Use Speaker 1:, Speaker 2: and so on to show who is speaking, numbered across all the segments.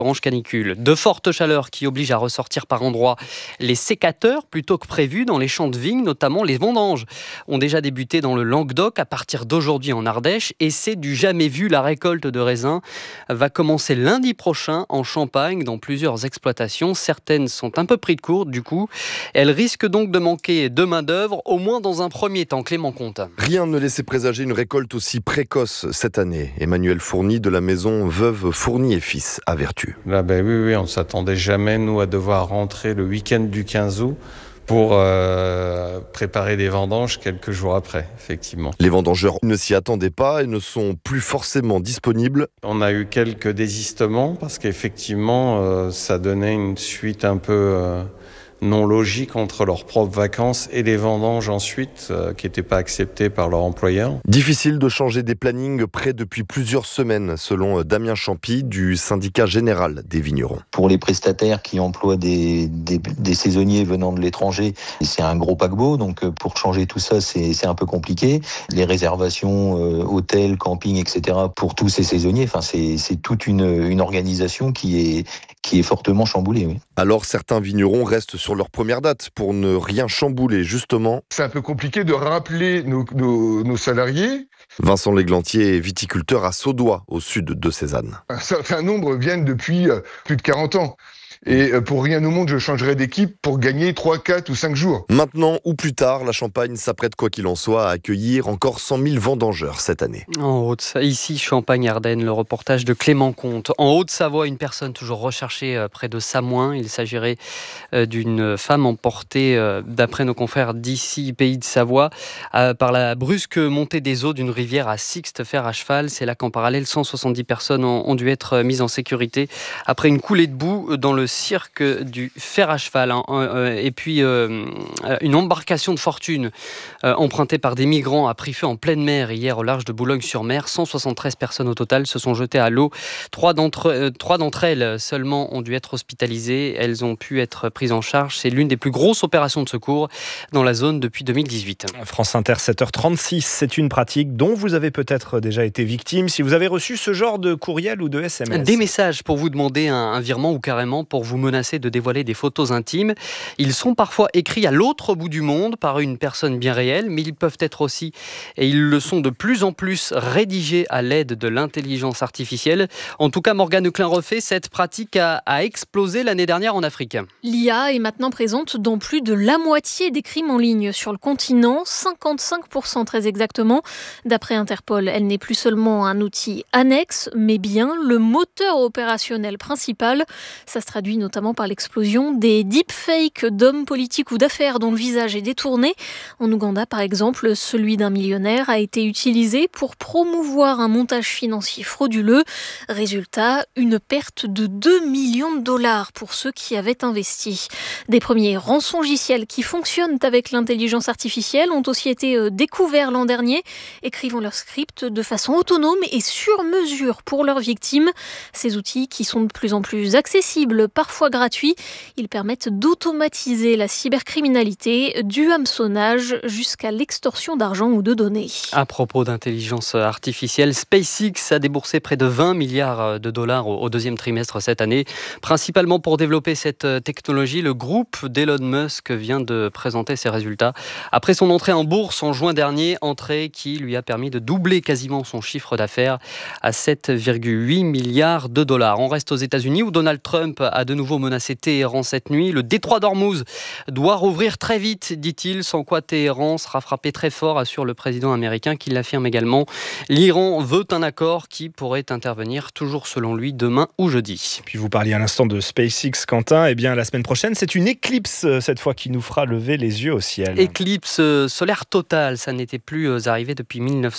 Speaker 1: orange canicule. De fortes chaleurs qui obligent à ressortir par endroits les sécateurs plutôt que prévu dans les champs de vignes, notamment les vendanges. Ont déjà débuté dans le Languedoc à partir d'aujourd'hui en Ardèche et c'est du jamais vu. La récolte de raisins va commencer lundi prochain en Champagne dans plusieurs exploitations. Certaines sont un peu pris de court du coup. Elles risquent donc de manquer de main d'œuvre, au moins dans un premier temps. Clément Comte.
Speaker 2: Rien ne laissait présager une récolte aussi précoce cette année. Emmanuel Fourny de la maison Veuve Fourny et Fils à Vertu.
Speaker 3: Là, oui, on ne s'attendait jamais, nous, à devoir rentrer le week-end du 15 août pour préparer des vendanges quelques jours après, effectivement.
Speaker 2: Les vendangeurs ne s'y attendaient pas et ne sont plus forcément disponibles.
Speaker 3: On a eu quelques désistements parce qu'effectivement, ça donnait une suite un peu non logique entre leurs propres vacances et les vendanges ensuite, qui n'étaient pas acceptées par leur employeur.
Speaker 2: Difficile de changer des plannings prêts depuis plusieurs semaines, selon Damien Champy du syndicat général des vignerons.
Speaker 4: Pour les prestataires qui emploient des saisonniers venant de l'étranger, c'est un gros paquebot, donc pour changer tout ça, c'est un peu compliqué. Les réservations, hôtels, camping, etc. pour tous ces saisonniers, c'est toute une organisation qui est fortement chamboulée. Oui.
Speaker 2: Alors certains vignerons restent sur leur première date pour ne rien chambouler, justement.
Speaker 5: C'est un peu compliqué de rappeler nos salariés.
Speaker 2: Vincent Léglantier est viticulteur à Saudois, au sud de Cézanne.
Speaker 5: Un certain nombre viennent depuis plus de 40 ans. Et pour rien au monde, je changerai d'équipe pour gagner 3, 4 ou 5 jours.
Speaker 2: Maintenant ou plus tard, la Champagne s'apprête quoi qu'il en soit à accueillir encore 100 000 vendangeurs cette année.
Speaker 1: Ici, Champagne-Ardenne, le reportage de Clément Comte. En Haute-Savoie, une personne toujours recherchée près de Samoin. Il s'agirait d'une femme emportée, d'après nos confrères d'ici, Pays de Savoie, par la brusque montée des eaux d'une rivière à Sixte, fer à cheval. C'est là qu'en parallèle, 170 personnes ont dû être mises en sécurité après une coulée de boue dans le cirque du fer à cheval. Et puis, une embarcation de fortune empruntée par des migrants a pris feu en pleine mer hier au large de Boulogne-sur-Mer. 173 personnes au total se sont jetées à l'eau. Trois d'entre elles seulement ont dû être hospitalisées. Elles ont pu être prises en charge. C'est l'une des plus grosses opérations de secours dans la zone depuis 2018.
Speaker 6: France Inter, 7h36, c'est une pratique dont vous avez peut-être déjà été victime si vous avez reçu ce genre de courriel ou de SMS.
Speaker 1: Des messages pour vous demander un virement ou carrément pour vous menacer de dévoiler des photos intimes. Ils sont parfois écrits à l'autre bout du monde par une personne bien réelle, mais ils peuvent être aussi, et ils le sont de plus en plus, rédigés à l'aide de l'intelligence artificielle. En tout cas, Morgane Klein-Refait, cette pratique a explosé l'année dernière en Afrique.
Speaker 7: L'IA est maintenant présente dans plus de la moitié des crimes en ligne sur le continent, 55% très exactement. D'après Interpol, elle n'est plus seulement un outil annexe, mais bien le moteur opérationnel principal. Ça se traduit notamment par l'explosion des deepfakes d'hommes politiques ou d'affaires dont le visage est détourné. En Ouganda, par exemple, celui d'un millionnaire a été utilisé pour promouvoir un montage financier frauduleux. Résultat, une perte de 2 millions de dollars pour ceux qui avaient investi. Des premiers rançongiciels qui fonctionnent avec l'intelligence artificielle ont aussi été découverts l'an dernier, écrivant leur script de façon autonome et sur mesure pour leurs victimes. Ces outils qui sont de plus en plus accessibles, parfois gratuits, ils permettent d'automatiser la cybercriminalité, du hameçonnage jusqu'à l'extorsion d'argent ou de données.
Speaker 1: À propos d'intelligence artificielle, SpaceX a déboursé près de 20 milliards de dollars au deuxième trimestre cette année, principalement pour développer cette technologie. Le groupe d'Elon Musk vient de présenter ses résultats après son entrée en bourse en juin dernier, entrée qui lui a permis de doubler quasiment son chiffre d'affaires à 7,8 milliards de dollars. On reste aux États-Unis où Donald Trump a de nouveau menacé Téhéran cette nuit. Le détroit d'Ormuz doit rouvrir très vite, dit-il, sans quoi Téhéran sera frappé très fort, assure le président américain qui l'affirme également. L'Iran veut un accord qui pourrait intervenir toujours selon lui demain ou jeudi.
Speaker 6: Puis vous parliez à l'instant de SpaceX, Quentin. Eh bien, la semaine prochaine, c'est une éclipse cette fois qui nous fera lever les yeux au ciel.
Speaker 1: Éclipse solaire totale, ça n'était plus arrivé depuis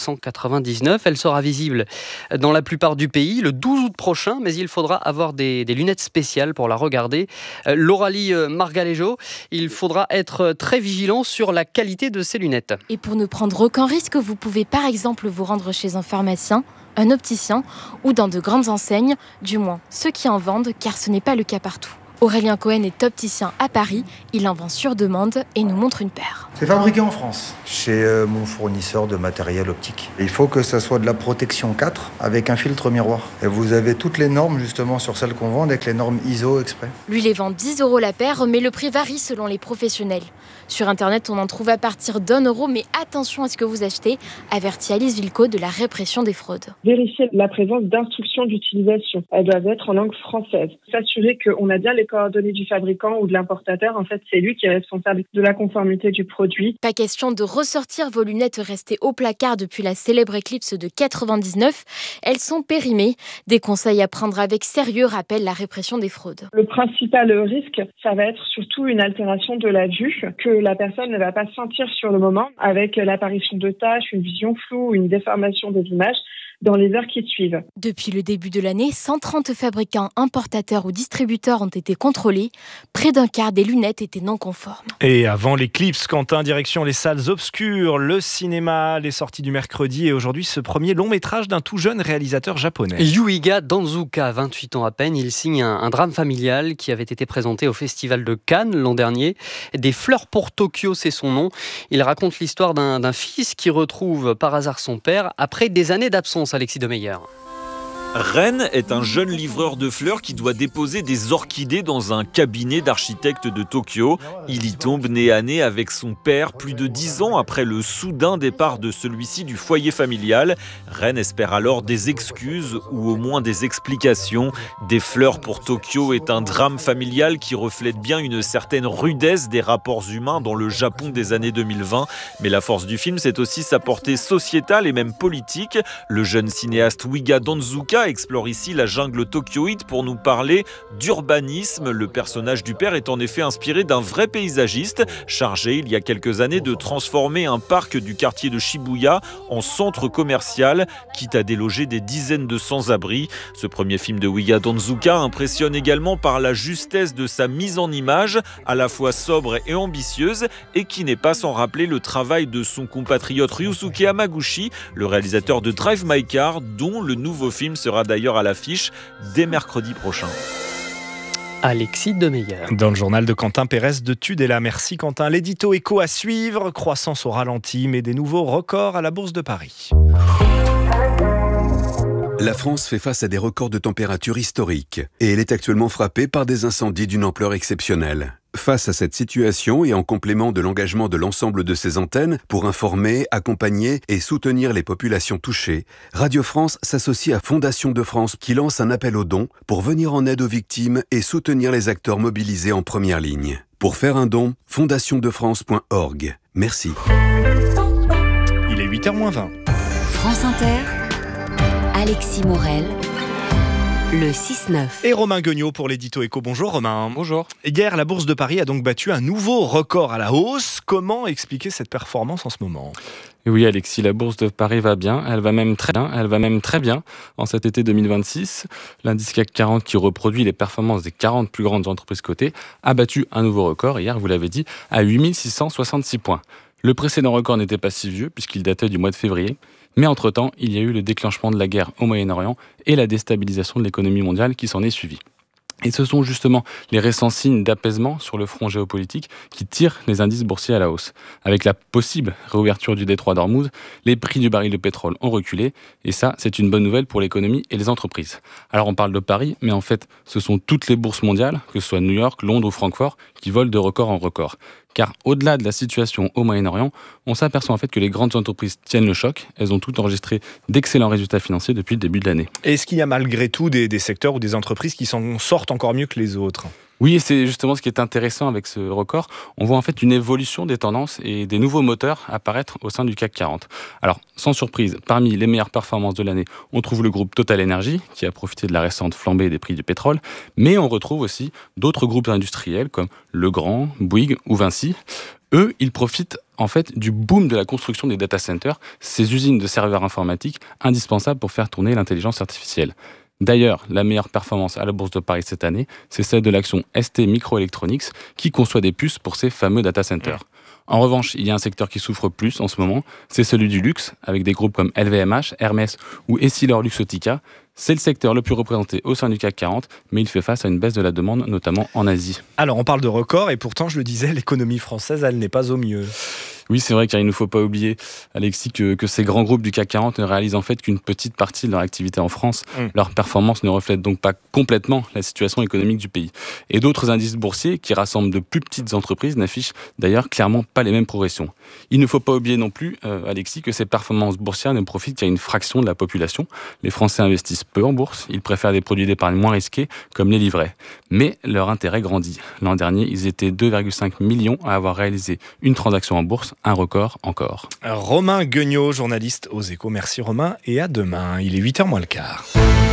Speaker 1: 1999. Elle sera visible dans la plupart du pays le 12 août prochain, mais il faudra avoir des lunettes spéciales pour la regarder. Lauralie Margalejo, il faudra être très vigilant sur la qualité de ces lunettes.
Speaker 8: Et pour ne prendre aucun risque, vous pouvez par exemple vous rendre chez un pharmacien, un opticien ou dans de grandes enseignes, du moins ceux qui en vendent, car ce n'est pas le cas partout. Aurélien Cohen est opticien à Paris. Il en vend sur demande et nous montre une paire.
Speaker 9: C'est fabriqué en France, chez mon fournisseur de matériel optique. Il faut que ça soit de la protection 4 avec un filtre miroir. Et vous avez toutes les normes justement sur celles qu'on vend avec les normes ISO exprès.
Speaker 8: Lui les vend 10 € la paire, mais le prix varie selon les professionnels. Sur Internet, on en trouve à partir d'1 €, mais attention à ce que vous achetez, avertit Alice Vilco de la répression des fraudes.
Speaker 10: Vérifier la présence d'instructions d'utilisation. Elles doivent être en langue française. S'assurer qu'on a bien les coordonnées du fabricant ou de l'importateur. En fait, c'est lui qui est responsable de la conformité du produit.
Speaker 8: Pas question de ressortir vos lunettes restées au placard depuis la célèbre éclipse de 99. Elles sont périmées. Des conseils à prendre avec sérieux, rappelle la répression des fraudes.
Speaker 10: Le principal risque, ça va être surtout une altération de la vue que la personne ne va pas sentir sur le moment avec l'apparition de taches, une vision floue ou une déformation des images dans les heures qui suivent.
Speaker 8: Depuis le début de l'année, 130 fabricants, importateurs ou distributeurs ont été contrôlés. Près d'un quart des lunettes étaient non conformes.
Speaker 6: Et avant l'éclipse, Quentin, direction les salles obscures, le cinéma, les sorties du mercredi et aujourd'hui ce premier long métrage d'un tout jeune réalisateur japonais.
Speaker 1: Yuiga Danzuka, 28 ans à peine, il signe un drame familial qui avait été présenté au Festival de Cannes l'an dernier. Des fleurs pour Tokyo, c'est son nom. Il raconte l'histoire d'un fils qui retrouve par hasard son père après des années d'absence. Alexis Demeyer.
Speaker 11: Ren est un jeune livreur de fleurs qui doit déposer des orchidées dans un cabinet d'architecte de Tokyo. Il y tombe nez à nez avec son père plus de 10 ans après le soudain départ de celui-ci du foyer familial. Ren espère alors des excuses ou au moins des explications. Des fleurs pour Tokyo est un drame familial qui reflète bien une certaine rudesse des rapports humains dans le Japon des années 2020. Mais la force du film, c'est aussi sa portée sociétale et même politique. Le jeune cinéaste Yuiga Danzuka explore ici la jungle tokyoïde pour nous parler d'urbanisme. Le personnage du père est en effet inspiré d'un vrai paysagiste, chargé il y a quelques années de transformer un parc du quartier de Shibuya en centre commercial, quitte à déloger des dizaines de sans-abri. Ce premier film de Yuiga Danzuka impressionne également par la justesse de sa mise en image, à la fois sobre et ambitieuse, et qui n'est pas sans rappeler le travail de son compatriote Ryusuke Hamaguchi, le réalisateur de Drive My Car, dont le nouveau film sera d'ailleurs à l'affiche dès mercredi prochain.
Speaker 1: Alexis Demeyer.
Speaker 6: Dans le journal de Quentin Pérez de Tudela. Merci Quentin. L'édito éco à suivre. Croissance au ralenti, mais des nouveaux records à la Bourse de Paris.
Speaker 12: La France fait face à des records de température historiques et elle est actuellement frappée par des incendies d'une ampleur exceptionnelle. Face à cette situation et en complément de l'engagement de l'ensemble de ses antennes pour informer, accompagner et soutenir les populations touchées, Radio France s'associe à Fondation de France qui lance un appel aux dons pour venir en aide aux victimes et soutenir les acteurs mobilisés en première ligne. Pour faire un don, fondationdefrance.org. Merci.
Speaker 6: Il est 8h-20.
Speaker 13: France Inter, Alexis Morel, le 6-9.
Speaker 6: Et Romain Guignot pour l'édito éco. Bonjour Romain.
Speaker 14: Bonjour.
Speaker 6: Hier, la Bourse de Paris a donc battu un nouveau record à la hausse. Comment expliquer cette performance en ce moment ?
Speaker 14: Oui Alexis, la Bourse de Paris va bien, elle va même très bien en cet été 2026. L'indice CAC 40 qui reproduit les performances des 40 plus grandes entreprises cotées a battu un nouveau record, hier vous l'avez dit, à 8666 points. Le précédent record n'était pas si vieux puisqu'il datait du mois de février. Mais entre-temps, il y a eu le déclenchement de la guerre au Moyen-Orient et la déstabilisation de l'économie mondiale qui s'en est suivie. Et ce sont justement les récents signes d'apaisement sur le front géopolitique qui tirent les indices boursiers à la hausse. Avec la possible réouverture du détroit d'Ormuz, les prix du baril de pétrole ont reculé et ça, c'est une bonne nouvelle pour l'économie et les entreprises. Alors on parle de Paris, mais en fait, ce sont toutes les bourses mondiales, que ce soit New York, Londres ou Francfort, qui volent de record en record. Car au-delà de la situation au Moyen-Orient, on s'aperçoit en fait que les grandes entreprises tiennent le choc. Elles ont toutes enregistré d'excellents résultats financiers depuis le début de l'année.
Speaker 6: Est-ce qu'il y a malgré tout des secteurs ou des entreprises qui s'en sortent encore mieux que les autres ?
Speaker 14: Oui, et c'est justement ce qui est intéressant avec ce record. On voit en fait une évolution des tendances et des nouveaux moteurs apparaître au sein du CAC 40. Alors, sans surprise, parmi les meilleures performances de l'année, on trouve le groupe Total Energy, qui a profité de la récente flambée des prix du pétrole, mais on retrouve aussi d'autres groupes industriels comme Legrand, Bouygues ou Vinci. Eux, ils profitent en fait du boom de la construction des data centers, ces usines de serveurs informatiques indispensables pour faire tourner l'intelligence artificielle. D'ailleurs, la meilleure performance à la Bourse de Paris cette année, c'est celle de l'action ST Microelectronics qui conçoit des puces pour ces fameux data centers. En revanche, il y a un secteur qui souffre plus en ce moment, c'est celui du luxe, avec des groupes comme LVMH, Hermès ou EssilorLuxottica. C'est le secteur le plus représenté au sein du CAC 40, mais il fait face à une baisse de la demande, notamment en Asie.
Speaker 6: Alors on parle de record et pourtant, je le disais, l'économie française, elle n'est pas au mieux.
Speaker 14: Oui, c'est vrai, car il ne faut pas oublier, Alexis, que ces grands groupes du CAC 40 ne réalisent en fait qu'une petite partie de leur activité en France. Leur performance ne reflète donc pas complètement la situation économique du pays. Et d'autres indices boursiers, qui rassemblent de plus petites entreprises, n'affichent d'ailleurs clairement pas les mêmes progressions. Il ne faut pas oublier non plus, Alexis, que ces performances boursières ne profitent qu'à une fraction de la population. Les Français investissent peu en bourse, ils préfèrent des produits d'épargne moins risqués, comme les livrets. Mais leur intérêt grandit. L'an dernier, ils étaient 2,5 millions à avoir réalisé une transaction en bourse, un record encore.
Speaker 6: Romain Guignot, journaliste aux Échos. Merci Romain et à demain. Il est 8h moins le quart.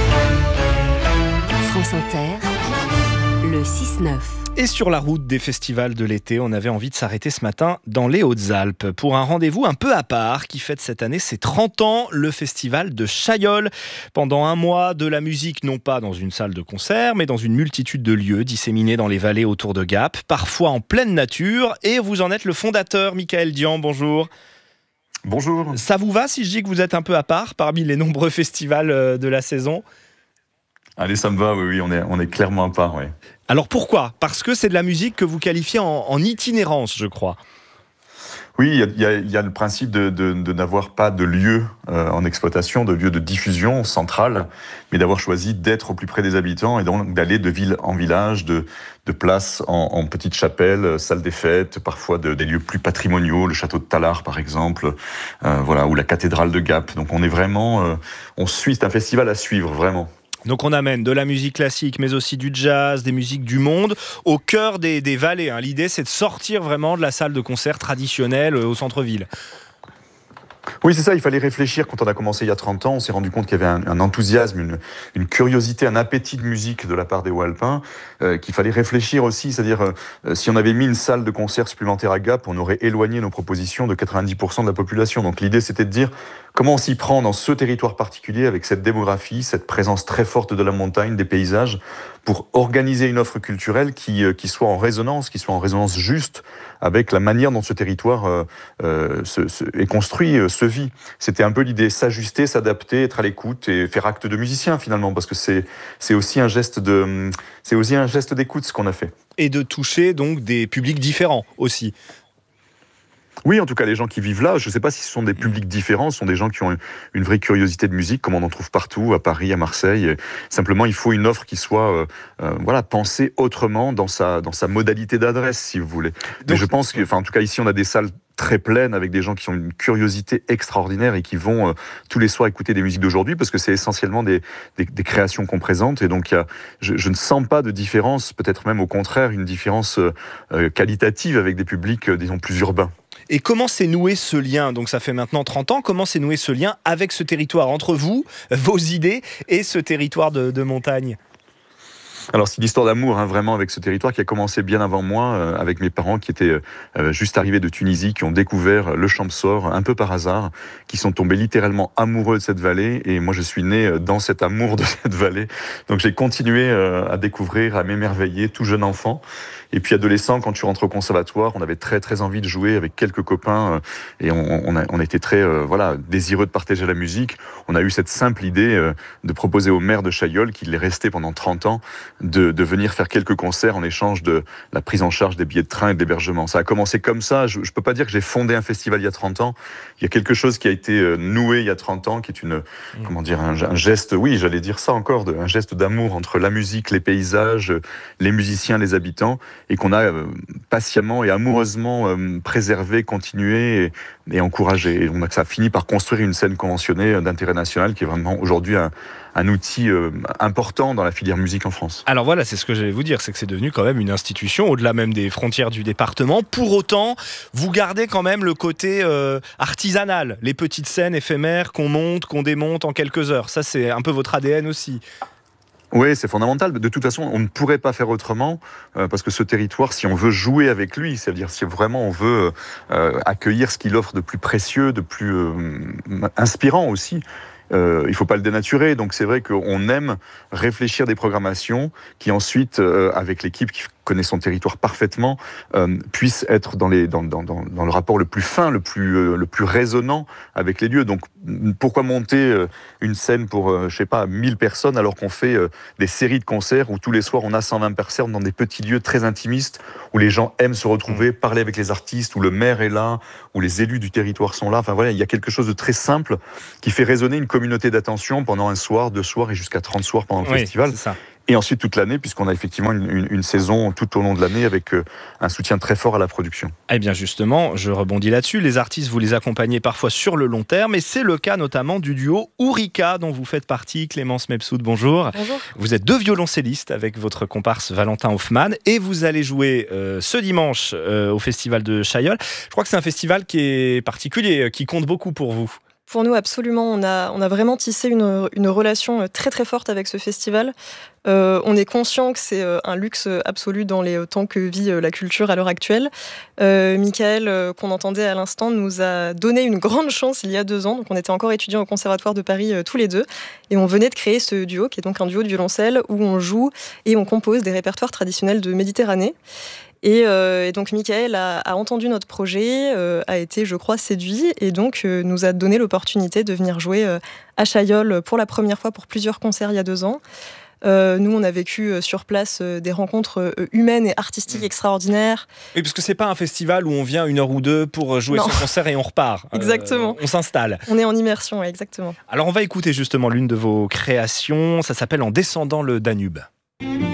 Speaker 13: France Inter, le 6-9.
Speaker 6: Et sur la route des festivals de l'été, on avait envie de s'arrêter ce matin dans les Hautes-Alpes pour un rendez-vous un peu à part qui fête cette année ses 30 ans, le festival de Chaillol. Pendant un mois, de la musique non pas dans une salle de concert, mais dans une multitude de lieux disséminés dans les vallées autour de Gap, parfois en pleine nature. Et vous en êtes le fondateur, Michael Dian, bonjour.
Speaker 15: Bonjour.
Speaker 6: Ça vous va si je dis que vous êtes un peu à part parmi les nombreux festivals de la saison ?
Speaker 15: Allez, ça me va, oui, on est clairement à part, oui.
Speaker 6: Alors pourquoi ? Parce que c'est de la musique que vous qualifiez en itinérance, je crois.
Speaker 15: Oui, il y a le principe de n'avoir pas de lieu en exploitation, de lieu de diffusion central, mais d'avoir choisi d'être au plus près des habitants et donc d'aller de ville en village, de place en petite chapelle, salle des fêtes, parfois des lieux plus patrimoniaux, le château de Tallard par exemple, ou la cathédrale de Gap. Donc on est vraiment, c'est un festival à suivre vraiment.
Speaker 6: Donc on amène de la musique classique, mais aussi du jazz, des musiques du monde, au cœur des vallées. L'idée, c'est de sortir vraiment de la salle de concert traditionnelle au centre-ville.
Speaker 15: Oui, c'est ça, il fallait réfléchir. Quand on a commencé il y a 30 ans, on s'est rendu compte qu'il y avait un enthousiasme, une curiosité, un appétit de musique de la part des Hauts-Alpins, qu'il fallait réfléchir aussi, c'est-à-dire si on avait mis une salle de concert supplémentaire à Gap, on aurait éloigné nos propositions de 90% de la population. Donc l'idée, c'était de dire comment on s'y prend dans ce territoire particulier, avec cette démographie, cette présence très forte de la montagne, des paysages, pour organiser une offre culturelle qui soit en résonance, juste avec la manière dont ce territoire est construit, se vit. C'était un peu l'idée, s'ajuster, s'adapter, être à l'écoute et faire acte de musicien finalement, parce que c'est aussi un geste d'écoute ce qu'on a fait.
Speaker 6: Et de toucher donc des publics différents aussi.
Speaker 15: Oui, en tout cas, les gens qui vivent là, je ne sais pas si ce sont des publics différents, ce sont des gens qui ont une vraie curiosité de musique, comme on en trouve partout, à Paris, à Marseille. Simplement, il faut une offre qui soit pensée autrement dans sa modalité d'adresse, si vous voulez. Mais je pense que, en tout cas, ici, on a des salles très pleines avec des gens qui ont une curiosité extraordinaire et qui vont tous les soirs écouter des musiques d'aujourd'hui, parce que c'est essentiellement des créations qu'on présente. Et donc, je ne sens pas de différence, peut-être même au contraire, une différence qualitative avec des publics, disons, plus urbains.
Speaker 6: Et comment s'est noué ce lien ? Donc ça fait maintenant 30 ans, comment s'est noué ce lien avec ce territoire, entre vous, vos idées et ce territoire de montagne ?
Speaker 15: Alors c'est l'histoire d'amour vraiment avec ce territoire qui a commencé bien avant moi, avec mes parents qui étaient juste arrivés de Tunisie, qui ont découvert le Champsaur un peu par hasard, qui sont tombés littéralement amoureux de cette vallée, et moi je suis né dans cet amour de cette vallée. Donc j'ai continué à découvrir, à m'émerveiller, tout jeune enfant. Et puis adolescent, quand je suis rentré au conservatoire, on avait très très envie de jouer avec quelques copains et on était très désireux de partager la musique. On a eu cette simple idée de proposer au maire de Chaillol, qui l'est resté pendant 30 ans, de venir faire quelques concerts en échange de la prise en charge des billets de train et de l'hébergement. Ça a commencé comme ça. Je peux pas dire que j'ai fondé un festival il y a 30 ans. Il y a quelque chose qui a été noué il y a 30 ans, qui est un geste, oui, j'allais dire ça encore, un geste d'amour entre la musique, les paysages, les musiciens, les habitants, et qu'on a patiemment et amoureusement préservé, continué et encouragé. Et donc ça a fini par construire une scène conventionnée d'intérêt national qui est vraiment aujourd'hui un outil important dans la filière musique en France.
Speaker 6: Alors voilà, c'est ce que j'allais vous dire, c'est que c'est devenu quand même une institution, au-delà même des frontières du département. Pour autant, vous gardez quand même le côté artisanal, les petites scènes éphémères qu'on monte, qu'on démonte en quelques heures. Ça, c'est un peu votre ADN aussi.
Speaker 15: Oui, c'est fondamental. De toute façon, on ne pourrait pas faire autrement, parce que ce territoire, si on veut jouer avec lui, c'est-à-dire si vraiment on veut accueillir ce qu'il offre de plus précieux, de plus inspirant aussi, il ne faut pas le dénaturer. Donc c'est vrai qu'on aime réfléchir des programmations qui ensuite, avec l'équipe qui connaît son territoire parfaitement, puisse être dans le rapport le plus fin, le plus résonnant avec les lieux. Donc pourquoi monter une scène pour, 1000 personnes alors qu'on fait des séries de concerts où tous les soirs on a 120 personnes dans des petits lieux très intimistes où les gens aiment se retrouver, parler avec les artistes, où le maire est là, où les élus du territoire sont là. Enfin voilà, il y a quelque chose de très simple qui fait résonner une communauté d'attention pendant un soir, 2 soirs et jusqu'à 30 soirs pendant le festival.
Speaker 6: C'est ça.
Speaker 15: Et ensuite toute l'année, puisqu'on a effectivement une saison tout au long de l'année avec un soutien très fort à la production.
Speaker 6: Eh bien justement, je rebondis là-dessus. Les artistes, vous les accompagnez parfois sur le long terme, et c'est le cas notamment du duo Ourika, dont vous faites partie. Clémence Mebsoud, bonjour.
Speaker 16: Bonjour.
Speaker 6: Vous êtes 2 violoncellistes avec votre comparse Valentin Hoffmann, et vous allez jouer ce dimanche au Festival de Chaillol. Je crois que c'est un festival qui est particulier, qui compte beaucoup pour vous.
Speaker 16: Pour nous, absolument. On a vraiment tissé une relation très très forte avec ce festival. On est conscient que c'est un luxe absolu dans les temps que vit la culture à l'heure actuelle. Michael, qu'on entendait à l'instant, nous a donné une grande chance il y a 2 ans. Donc on était encore étudiants au Conservatoire de Paris tous les deux. Et on venait de créer ce duo, qui est donc un duo de violoncelle, où on joue et on compose des répertoires traditionnels de Méditerranée. Et donc Michael a entendu notre projet, a été, je crois, séduit, et donc nous a donné l'opportunité de venir jouer à Chaillol pour la première fois pour plusieurs concerts il y a 2 ans. Nous, on a vécu sur place des rencontres humaines et artistiques extraordinaires.
Speaker 6: Oui, parce que c'est pas un festival où on vient 1 heure ou 2 pour jouer son concert et on repart.
Speaker 16: Exactement.
Speaker 6: On s'installe.
Speaker 16: On est en immersion, exactement.
Speaker 6: Alors on va écouter justement l'une de vos créations. Ça s'appelle En descendant le Danube.